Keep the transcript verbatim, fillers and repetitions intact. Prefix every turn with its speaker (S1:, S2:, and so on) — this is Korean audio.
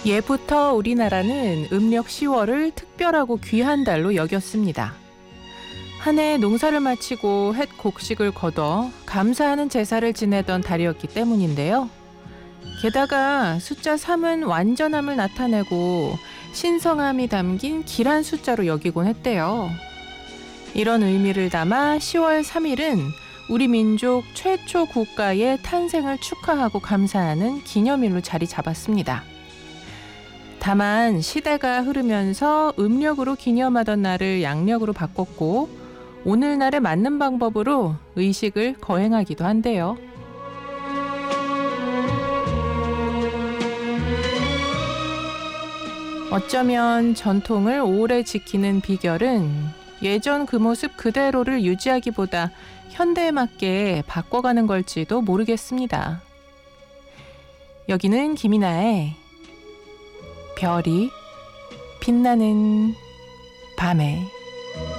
S1: 예부터 우리나라는 음력 시월을 특별하고 귀한 달로 여겼습니다. 한 해 농사를 마치고 햇 곡식을 거둬 감사하는 제사를 지내던 달이었기 때문인데요. 게다가 숫자 삼은 완전함을 나타내고 신성함이 담긴 길한 숫자로 여기곤 했대요. 이런 의미를 담아 시월 삼 일은 우리 민족 최초 국가의 탄생을 축하하고 감사하는 기념일로 자리 잡았습니다. 다만 시대가 흐르면서 음력으로 기념하던 날을 양력으로 바꿨고 오늘날에 맞는 방법으로 의식을 거행하기도 한대요. 어쩌면 전통을 오래 지키는 비결은 예전 그 모습 그대로를 유지하기보다 현대에 맞게 바꿔가는 걸지도 모르겠습니다. 여기는 김이나의 별이 빛나는 밤에